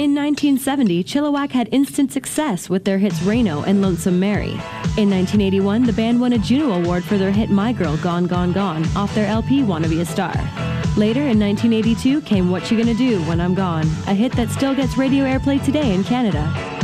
In 1970, Chilliwack had instant success with their hits Reno and Lonesome Mary. In 1981, the band won a Juno Award for their hit My Girl, Gone, Gone, Gone, off their LP Wanna Be a Star. Later, in 1982, came What You Gonna Do When I'm Gone, a hit that still gets radio airplay today in Canada.